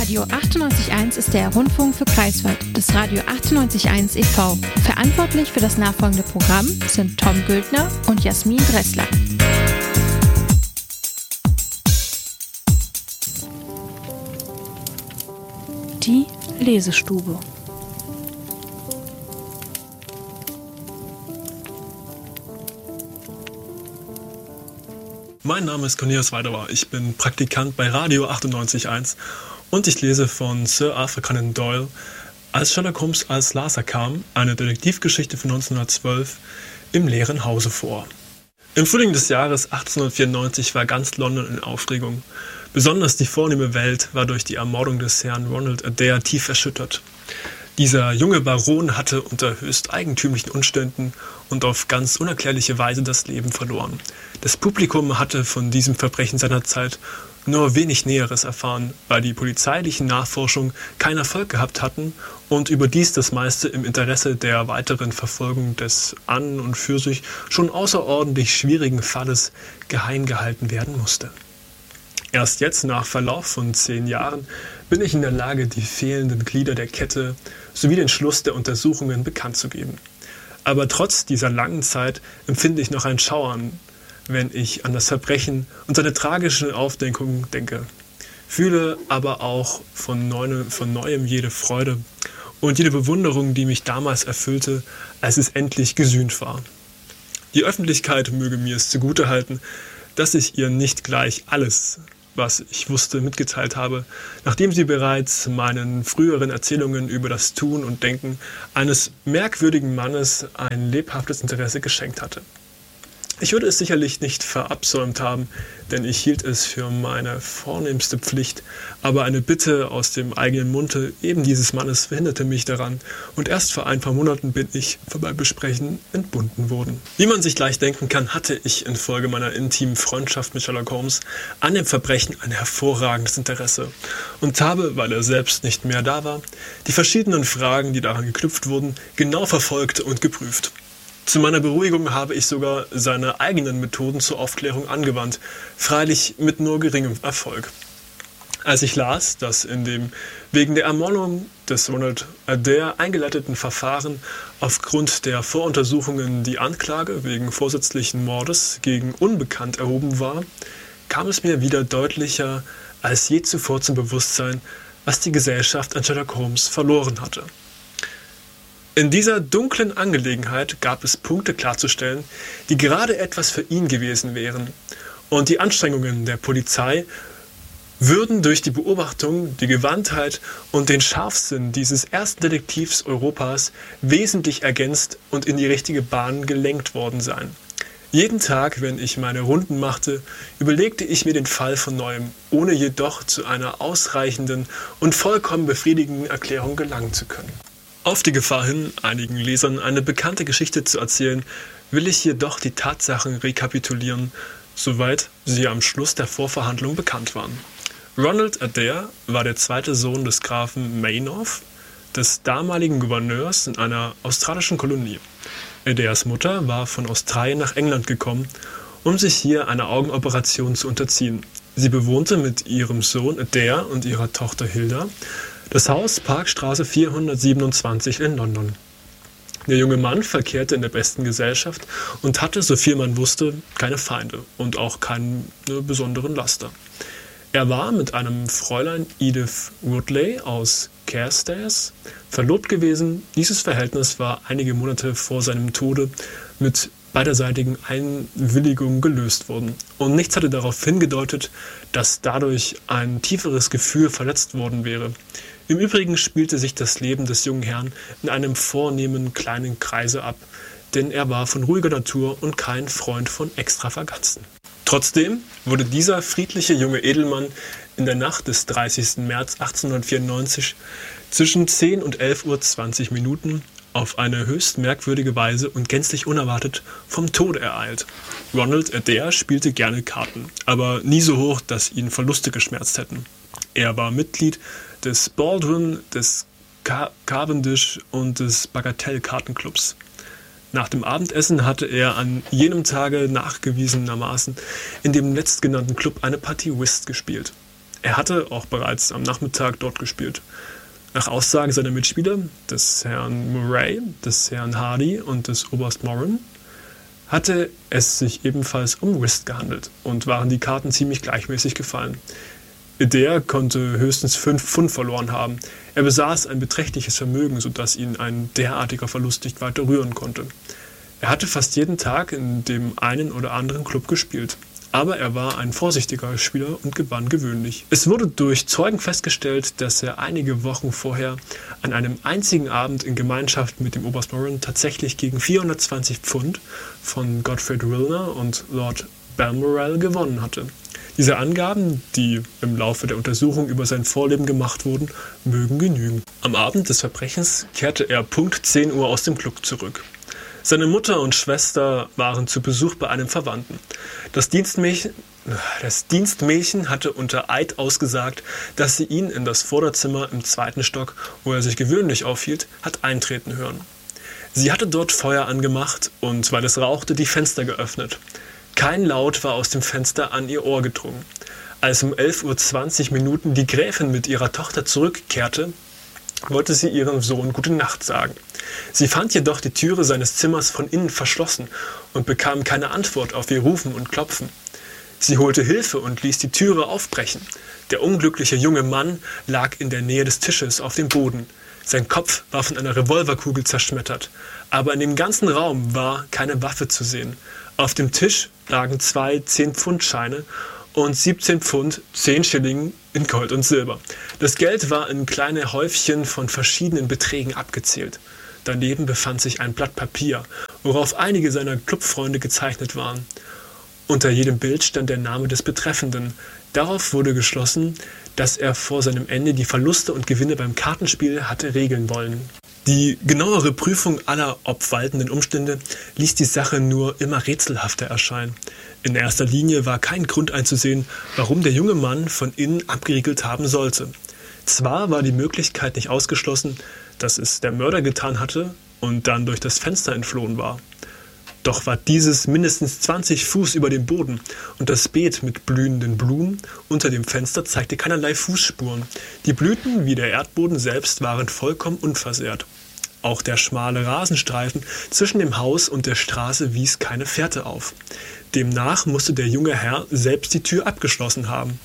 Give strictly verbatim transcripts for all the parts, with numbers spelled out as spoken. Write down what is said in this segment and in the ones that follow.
Radio achtundneunzig Komma eins ist der Rundfunk für Greifswald des Radio achtundneunzig Komma eins e V Verantwortlich für das nachfolgende Programm sind Tom Güldner und Jasmin Dressler. Die Lesestube. Mein Name ist Cornelius Weiderer, ich bin Praktikant bei Radio achtundneunzig Komma eins und ich lese von Sir Arthur Conan Doyle Als Sherlock Holmes als Larsa kam, eine Detektivgeschichte von neunzehnhundertzwölf, im leeren Hause vor. Im Frühling des Jahres achtzehnhundertvierundneunzig war ganz London in Aufregung. Besonders die vornehme Welt war durch die Ermordung des Herrn Ronald Adair tief erschüttert. Dieser junge Baron hatte unter höchst eigentümlichen Umständen und auf ganz unerklärliche Weise das Leben verloren. Das Publikum hatte von diesem Verbrechen seiner Zeit nur wenig Näheres erfahren, weil die polizeilichen Nachforschungen keinen Erfolg gehabt hatten und überdies das meiste im Interesse der weiteren Verfolgung des an und für sich schon außerordentlich schwierigen Falles geheim gehalten werden musste. Erst jetzt, nach Verlauf von zehn Jahren, bin ich in der Lage, die fehlenden Glieder der Kette sowie den Schluss der Untersuchungen bekannt zu geben. Aber trotz dieser langen Zeit empfinde ich noch ein Schauern, wenn ich an das Verbrechen und seine tragische Aufdeckung denke. Fühle aber auch von, neune, von Neuem jede Freude und jede Bewunderung, die mich damals erfüllte, als es endlich gesühnt war. Die Öffentlichkeit möge mir es zugutehalten, dass ich ihr nicht gleich alles, was ich wusste, mitgeteilt habe, nachdem sie bereits meinen früheren Erzählungen über das Tun und Denken eines merkwürdigen Mannes ein lebhaftes Interesse geschenkt hatte. Ich würde es sicherlich nicht verabsäumt haben, denn ich hielt es für meine vornehmste Pflicht, aber eine Bitte aus dem eigenen Munde eben dieses Mannes verhinderte mich daran und erst vor ein paar Monaten bin ich vorbei Besprechen entbunden worden. Wie man sich leicht denken kann, hatte ich infolge meiner intimen Freundschaft mit Sherlock Holmes an dem Verbrechen ein hervorragendes Interesse und habe, weil er selbst nicht mehr da war, die verschiedenen Fragen, die daran geknüpft wurden, genau verfolgt und geprüft. Zu meiner Beruhigung habe ich sogar seine eigenen Methoden zur Aufklärung angewandt, freilich mit nur geringem Erfolg. Als ich las, dass in dem wegen der Ermordung des Ronald Adair eingeleiteten Verfahren aufgrund der Voruntersuchungen die Anklage wegen vorsätzlichen Mordes gegen Unbekannt erhoben war, kam es mir wieder deutlicher als je zuvor zum Bewusstsein, was die Gesellschaft an Sherlock Holmes verloren hatte. In dieser dunklen Angelegenheit gab es Punkte klarzustellen, die gerade etwas für ihn gewesen wären. Und die Anstrengungen der Polizei würden durch die Beobachtung, die Gewandtheit und den Scharfsinn dieses ersten Detektivs Europas wesentlich ergänzt und in die richtige Bahn gelenkt worden sein. Jeden Tag, wenn ich meine Runden machte, überlegte ich mir den Fall von neuem, ohne jedoch zu einer ausreichenden und vollkommen befriedigenden Erklärung gelangen zu können. Auf die Gefahr hin, einigen Lesern eine bekannte Geschichte zu erzählen, will ich jedoch die Tatsachen rekapitulieren, soweit sie am Schluss der Vorverhandlung bekannt waren. Ronald Adair war der zweite Sohn des Grafen Maynooth, des damaligen Gouverneurs in einer australischen Kolonie. Adairs Mutter war von Australien nach England gekommen, um sich hier einer Augenoperation zu unterziehen. Sie bewohnte mit ihrem Sohn Adair und ihrer Tochter Hilda das Haus Parkstraße vierhundertsiebenundzwanzig in London. Der junge Mann verkehrte in der besten Gesellschaft und hatte, soviel man wusste, keine Feinde und auch keine besonderen Laster. Er war mit einem Fräulein Edith Woodley aus Carstairs verlobt gewesen. Dieses Verhältnis war einige Monate vor seinem Tode mit beiderseitigen Einwilligung gelöst worden. Und nichts hatte darauf hingedeutet, dass dadurch ein tieferes Gefühl verletzt worden wäre. Im Übrigen spielte sich das Leben des jungen Herrn in einem vornehmen kleinen Kreise ab, denn er war von ruhiger Natur und kein Freund von Extravaganzen. Trotzdem wurde dieser friedliche junge Edelmann in der Nacht des dreißigsten März achtzehnhundertvierundneunzig zwischen zehn und elf Uhr zwanzig Minuten auf eine höchst merkwürdige Weise und gänzlich unerwartet vom Tode ereilt. Ronald Adair spielte gerne Karten, aber nie so hoch, dass ihn Verluste geschmerzt hätten. Er war Mitglied des Baldwin, des Car- Cavendish und des Bagatelle-Kartenclubs. Nach dem Abendessen hatte er an jenem Tage nachgewiesenermaßen in dem letztgenannten Club eine Partie Whist gespielt. Er hatte auch bereits am Nachmittag dort gespielt. Nach Aussage seiner Mitspieler, des Herrn Murray, des Herrn Hardy und des Oberst Moran, hatte es sich ebenfalls um Whist gehandelt und waren die Karten ziemlich gleichmäßig gefallen. Der konnte höchstens fünf Pfund verloren haben. Er besaß ein beträchtliches Vermögen, sodass ihn ein derartiger Verlust nicht weiter rühren konnte. Er hatte fast jeden Tag in dem einen oder anderen Club gespielt. Aber er war ein vorsichtiger Spieler und gewann gewöhnlich. Es wurde durch Zeugen festgestellt, dass er einige Wochen vorher an einem einzigen Abend in Gemeinschaft mit dem Oberst Moran tatsächlich gegen vierhundertzwanzig Pfund von Godfrey Wilner und Lord Balmoral gewonnen hatte. Diese Angaben, die im Laufe der Untersuchung über sein Vorleben gemacht wurden, mögen genügen. Am Abend des Verbrechens kehrte er Punkt zehn Uhr aus dem Club zurück. Seine Mutter und Schwester waren zu Besuch bei einem Verwandten. Das Dienstmädchen, das Dienstmädchen hatte unter Eid ausgesagt, dass sie ihn in das Vorderzimmer im zweiten Stock, wo er sich gewöhnlich aufhielt, hat eintreten hören. Sie hatte dort Feuer angemacht und, weil es rauchte, die Fenster geöffnet. Kein Laut war aus dem Fenster an ihr Ohr gedrungen. Als um elf Uhr zwanzig Minuten die Gräfin mit ihrer Tochter zurückkehrte, wollte sie ihrem Sohn Gute Nacht sagen. Sie fand jedoch die Türe seines Zimmers von innen verschlossen und bekam keine Antwort auf ihr Rufen und Klopfen. Sie holte Hilfe und ließ die Türe aufbrechen. Der unglückliche junge Mann lag in der Nähe des Tisches auf dem Boden. Sein Kopf war von einer Revolverkugel zerschmettert, aber in dem ganzen Raum war keine Waffe zu sehen. Auf dem Tisch lagen zwei zehn-Pfund-Scheine und siebzehn Pfund, zehn Schilling in Gold und Silber. Das Geld war in kleine Häufchen von verschiedenen Beträgen abgezählt. Daneben befand sich ein Blatt Papier, worauf einige seiner Clubfreunde gezeichnet waren. Unter jedem Bild stand der Name des Betreffenden. Darauf wurde geschlossen, dass er vor seinem Ende die Verluste und Gewinne beim Kartenspiel hatte regeln wollen. Die genauere Prüfung aller obwaltenden Umstände ließ die Sache nur immer rätselhafter erscheinen. In erster Linie war kein Grund einzusehen, warum der junge Mann von innen abgeriegelt haben sollte. Zwar war die Möglichkeit nicht ausgeschlossen, dass es der Mörder getan hatte und dann durch das Fenster entflohen war. Doch war dieses mindestens zwanzig Fuß über dem Boden und das Beet mit blühenden Blumen unter dem Fenster zeigte keinerlei Fußspuren. Die Blüten wie der Erdboden selbst waren vollkommen unversehrt. Auch der schmale Rasenstreifen zwischen dem Haus und der Straße wies keine Fährte auf. Demnach musste der junge Herr selbst die Tür abgeschlossen haben.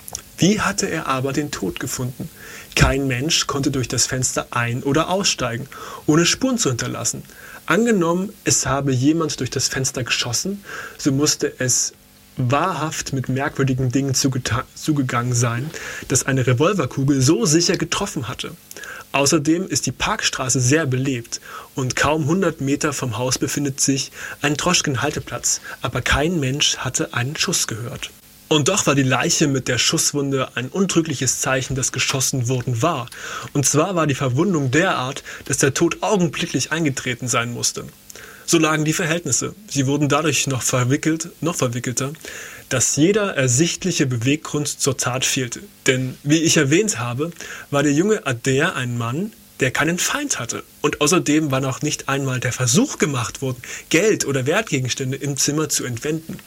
Wie hatte er aber den Tod gefunden? Kein Mensch konnte durch das Fenster ein- oder aussteigen, ohne Spuren zu hinterlassen. Angenommen, es habe jemand durch das Fenster geschossen, so musste es wahrhaft mit merkwürdigen Dingen zugeta- zugegangen sein, dass eine Revolverkugel so sicher getroffen hatte. Außerdem ist die Parkstraße sehr belebt und kaum hundert Meter vom Haus befindet sich ein Droschkenhalteplatz, aber kein Mensch hatte einen Schuss gehört. Und doch war die Leiche mit der Schusswunde ein untrügliches Zeichen, dass geschossen worden war. Und zwar war die Verwundung derart, dass der Tod augenblicklich eingetreten sein musste. So lagen die Verhältnisse. Sie wurden dadurch noch verwickelt, noch verwickelter, dass jeder ersichtliche Beweggrund zur Tat fehlte. Denn, wie ich erwähnt habe, war der junge Adair ein Mann, der keinen Feind hatte. Und außerdem war noch nicht einmal der Versuch gemacht worden, Geld oder Wertgegenstände im Zimmer zu entwenden.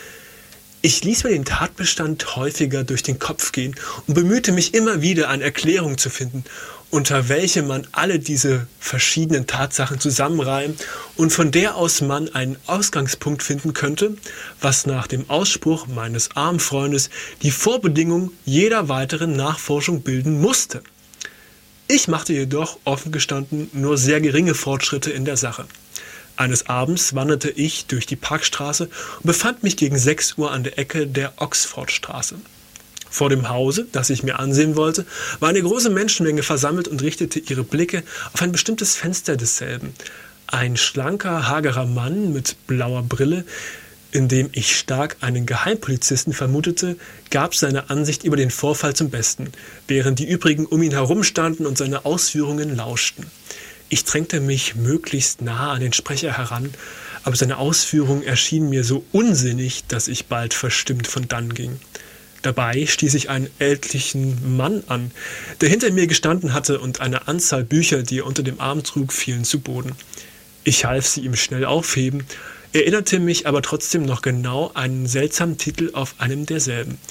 Ich ließ mir den Tatbestand häufiger durch den Kopf gehen und bemühte mich immer wieder, eine Erklärung zu finden, unter welche man alle diese verschiedenen Tatsachen zusammenreihen und von der aus man einen Ausgangspunkt finden könnte, was nach dem Ausspruch meines armen Freundes die Vorbedingung jeder weiteren Nachforschung bilden musste. Ich machte jedoch, offen gestanden, nur sehr geringe Fortschritte in der Sache. Eines Abends wanderte ich durch die Parkstraße und befand mich gegen sechs Uhr an der Ecke der Oxfordstraße. Vor dem Hause, das ich mir ansehen wollte, war eine große Menschenmenge versammelt und richtete ihre Blicke auf ein bestimmtes Fenster desselben. Ein schlanker, hagerer Mann mit blauer Brille, in dem ich stark einen Geheimpolizisten vermutete, gab seine Ansicht über den Vorfall zum Besten, während die übrigen um ihn herum standen und seine Ausführungen lauschten. Ich drängte mich möglichst nah an den Sprecher heran, aber seine Ausführungen erschienen mir so unsinnig, dass ich bald verstimmt von dannen ging. Dabei stieß ich einen ältlichen Mann an, der hinter mir gestanden hatte, und eine Anzahl Bücher, die er unter dem Arm trug, fielen zu Boden. Ich half sie ihm schnell aufheben, erinnerte mich aber trotzdem noch genau an einen seltsamen Titel auf einem derselben.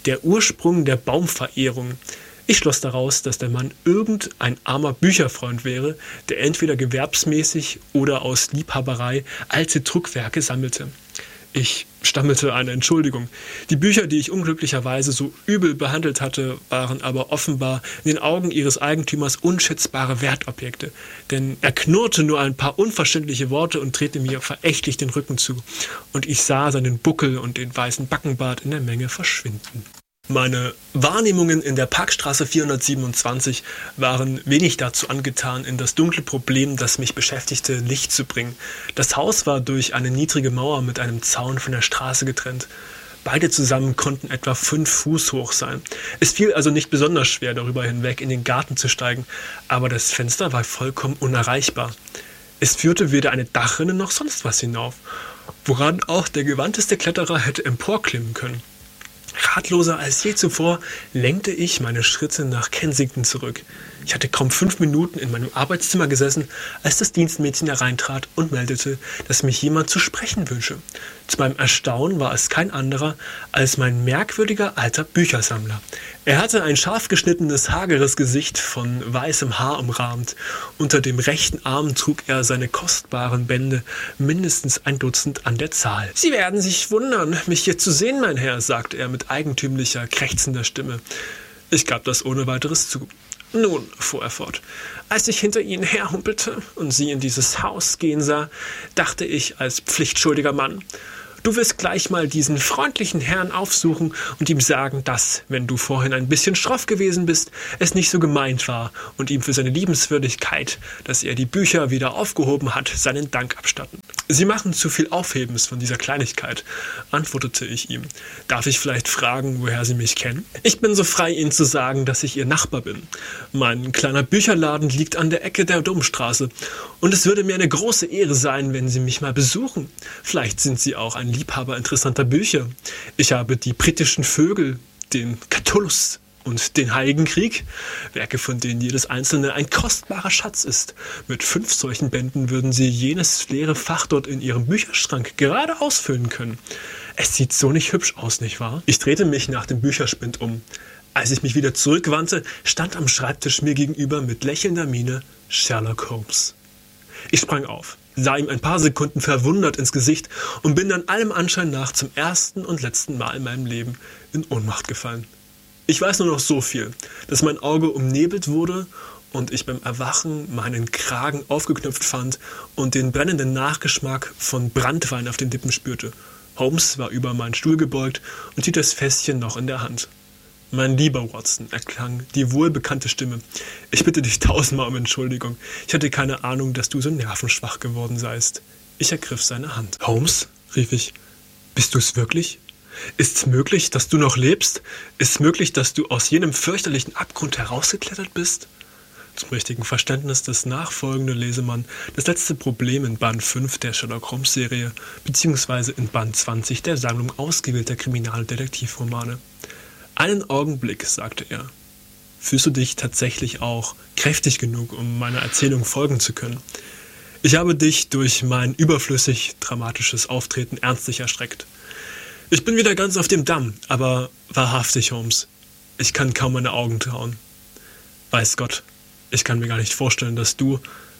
Der Ursprung der Baumverehrung. Ich schloss daraus, dass der Mann irgendein armer Bücherfreund wäre, der entweder gewerbsmäßig oder aus Liebhaberei alte Druckwerke sammelte. Ich stammelte eine Entschuldigung. Die Bücher, die ich unglücklicherweise so übel behandelt hatte, waren aber offenbar in den Augen ihres Eigentümers unschätzbare Wertobjekte. Denn er knurrte nur ein paar unverständliche Worte und drehte mir verächtlich den Rücken zu. Und ich sah seinen Buckel und den weißen Backenbart in der Menge verschwinden. Meine Wahrnehmungen in der Parkstraße vierhundertsiebenundzwanzig waren wenig dazu angetan, in das dunkle Problem, das mich beschäftigte, Licht zu bringen. Das Haus war durch eine niedrige Mauer mit einem Zaun von der Straße getrennt. Beide zusammen konnten etwa fünf Fuß hoch sein. Es fiel also nicht besonders schwer, darüber hinweg in den Garten zu steigen, aber das Fenster war vollkommen unerreichbar. Es führte weder eine Dachrinne noch sonst was hinauf, woran auch der gewandteste Kletterer hätte emporklimmen können. Ratloser als je zuvor lenkte ich meine Schritte nach Kensington zurück. Ich hatte kaum fünf Minuten in meinem Arbeitszimmer gesessen, als das Dienstmädchen hereintrat und meldete, dass mich jemand zu sprechen wünsche. Zu meinem Erstaunen war es kein anderer als mein merkwürdiger alter Büchersammler. Er hatte ein scharf geschnittenes, hageres Gesicht von weißem Haar umrahmt. Unter dem rechten Arm trug er seine kostbaren Bände, mindestens ein Dutzend an der Zahl. »Sie werden sich wundern, mich hier zu sehen, mein Herr«, sagte er mit eigentümlicher, krächzender Stimme. Ich gab das ohne weiteres zu. »Nun«, fuhr er fort, »als ich hinter Ihnen herhumpelte und Sie in dieses Haus gehen sah, dachte ich als pflichtschuldiger Mann, du wirst gleich mal diesen freundlichen Herrn aufsuchen und ihm sagen, dass, wenn du vorhin ein bisschen schroff gewesen bist, es nicht so gemeint war und ihm für seine Liebenswürdigkeit, dass er die Bücher wieder aufgehoben hat, seinen Dank abstatten.« »Sie machen zu viel Aufhebens von dieser Kleinigkeit«, antwortete ich ihm. »Darf ich vielleicht fragen, woher Sie mich kennen?« »Ich bin so frei, Ihnen zu sagen, dass ich Ihr Nachbar bin. Mein kleiner Bücherladen liegt an der Ecke der Domstraße und es würde mir eine große Ehre sein, wenn Sie mich mal besuchen. Vielleicht sind Sie auch ein Liebhaber interessanter Bücher. Ich habe die britischen Vögel, den Catullus und den Heiligen Krieg, Werke, von denen jedes einzelne ein kostbarer Schatz ist. Mit fünf solchen Bänden würden Sie jenes leere Fach dort in Ihrem Bücherschrank gerade ausfüllen können. Es sieht so nicht hübsch aus, nicht wahr?« Ich drehte mich nach dem Bücherspind um. Als ich mich wieder zurückwandte, stand am Schreibtisch mir gegenüber mit lächelnder Miene Sherlock Holmes. Ich sprang auf, sah ihm ein paar Sekunden verwundert ins Gesicht und bin dann allem Anschein nach zum ersten und letzten Mal in meinem Leben in Ohnmacht gefallen. Ich weiß nur noch so viel, dass mein Auge umnebelt wurde und ich beim Erwachen meinen Kragen aufgeknöpft fand und den brennenden Nachgeschmack von Branntwein auf den Lippen spürte. Holmes war über meinen Stuhl gebeugt und hielt das Fässchen noch in der Hand. »Mein lieber Watson«, erklang die wohlbekannte Stimme. »Ich bitte dich tausendmal um Entschuldigung. Ich hatte keine Ahnung, dass du so nervenschwach geworden seist.« Ich ergriff seine Hand. »Holmes«, rief ich, »bist du es wirklich? Ist's möglich, dass du noch lebst? Ist's möglich, dass du aus jenem fürchterlichen Abgrund herausgeklettert bist?« Zum richtigen Verständnis des nachfolgenden Lesemann das letzte Problem in Band fünf der Sherlock-Holmes-Serie beziehungsweise in Band zwanzig der Sammlung ausgewählter Kriminal- und Detektivromane. »Einen Augenblick«, sagte er. »Fühlst du dich tatsächlich auch kräftig genug, um meiner Erzählung folgen zu können? Ich habe dich durch mein überflüssig dramatisches Auftreten ernstlich erschreckt. Ich bin wieder ganz auf dem Damm, aber wahrhaftig, Holmes, ich kann kaum meine Augen trauen. Weiß Gott, ich kann mir gar nicht vorstellen, dass du,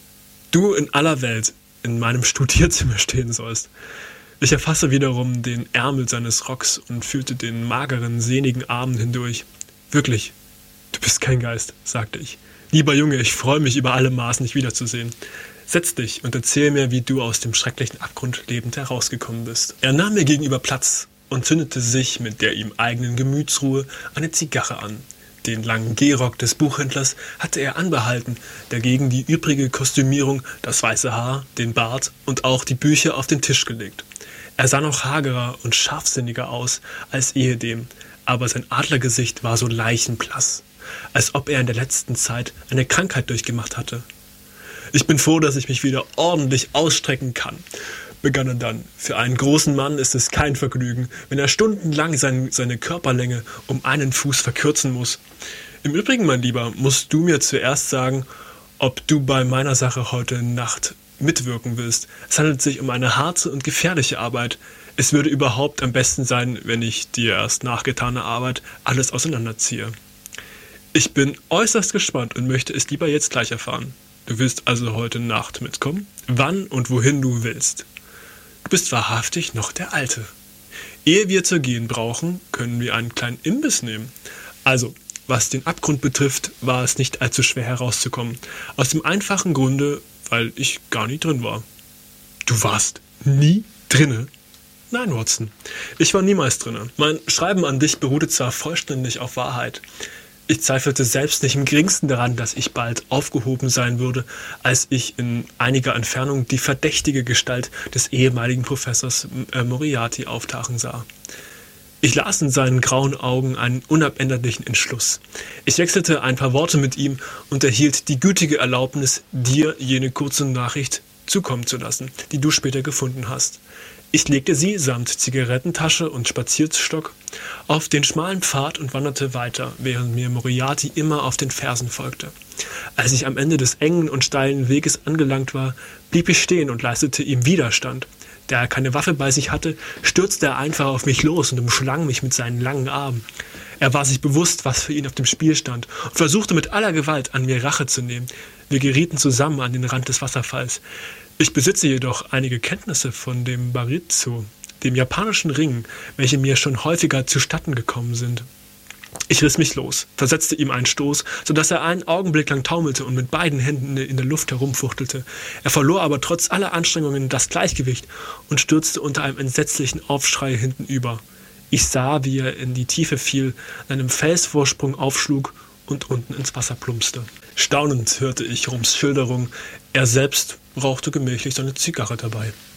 du in aller Welt in meinem Studierzimmer stehen sollst.« Ich erfasste wiederum den Ärmel seines Rocks und fühlte den mageren, sehnigen Arm hindurch. »Wirklich, du bist kein Geist«, sagte ich. »Lieber Junge, ich freue mich über alle Maßen, dich wiederzusehen. Setz dich und erzähl mir, wie du aus dem schrecklichen Abgrund lebend herausgekommen bist.« Er nahm mir gegenüber Platz und zündete sich mit der ihm eigenen Gemütsruhe eine Zigarre an. Den langen Gehrock des Buchhändlers hatte er anbehalten, dagegen die übrige Kostümierung, das weiße Haar, den Bart und auch die Bücher auf den Tisch gelegt. Er sah noch hagerer und scharfsinniger aus als ehedem, aber sein Adlergesicht war so leichenblass, als ob er in der letzten Zeit eine Krankheit durchgemacht hatte. »Ich bin froh, dass ich mich wieder ordentlich ausstrecken kann«, begann er dann. »Für einen großen Mann ist es kein Vergnügen, wenn er stundenlang sein, seine Körperlänge um einen Fuß verkürzen muss. Im Übrigen, mein Lieber, musst du mir zuerst sagen, ob du bei meiner Sache heute Nacht mitwirken willst. Es handelt sich um eine harte und gefährliche Arbeit. Es würde überhaupt am besten sein, wenn ich dir erst nach getaner Arbeit alles auseinanderziehe. Ich bin äußerst gespannt und möchte es lieber jetzt gleich erfahren. Du willst also heute Nacht mitkommen? Wann und wohin du willst. Du bist wahrhaftig noch der Alte. Ehe wir zu gehen brauchen, können wir einen kleinen Imbiss nehmen. Also, was den Abgrund betrifft, war es nicht allzu schwer herauszukommen. Aus dem einfachen Grunde, weil ich gar nie drin war. Du warst nie drinne? Nein, Watson. Ich war niemals drinne. Mein Schreiben an dich beruhte zwar vollständig auf Wahrheit. Ich zweifelte selbst nicht im geringsten daran, dass ich bald aufgehoben sein würde, als ich in einiger Entfernung die verdächtige Gestalt des ehemaligen Professors Moriarty auftauchen sah. Ich las in seinen grauen Augen einen unabänderlichen Entschluss. Ich wechselte ein paar Worte mit ihm und erhielt die gütige Erlaubnis, dir jene kurze Nachricht zukommen zu lassen, die du später gefunden hast. Ich legte sie samt Zigarettentasche und Spazierstock auf den schmalen Pfad und wanderte weiter, während mir Moriarty immer auf den Fersen folgte. Als ich am Ende des engen und steilen Weges angelangt war, blieb ich stehen und leistete ihm Widerstand. Da er keine Waffe bei sich hatte, stürzte er einfach auf mich los und umschlang mich mit seinen langen Armen. Er war sich bewusst, was für ihn auf dem Spiel stand, und versuchte mit aller Gewalt an mir Rache zu nehmen. Wir gerieten zusammen an den Rand des Wasserfalls. Ich besitze jedoch einige Kenntnisse von dem Baritsu, dem japanischen Ring, welche mir schon häufiger zustatten gekommen sind. Ich riss mich los, versetzte ihm einen Stoß, sodass er einen Augenblick lang taumelte und mit beiden Händen in der Luft herumfuchtelte. Er verlor aber trotz aller Anstrengungen das Gleichgewicht und stürzte unter einem entsetzlichen Aufschrei hintenüber. Ich sah, wie er in die Tiefe fiel, an einem Felsvorsprung aufschlug und unten ins Wasser plumpste. Staunend hörte ich Rums Schilderung. Er selbst rauchte gemächlich seine Zigarre dabei.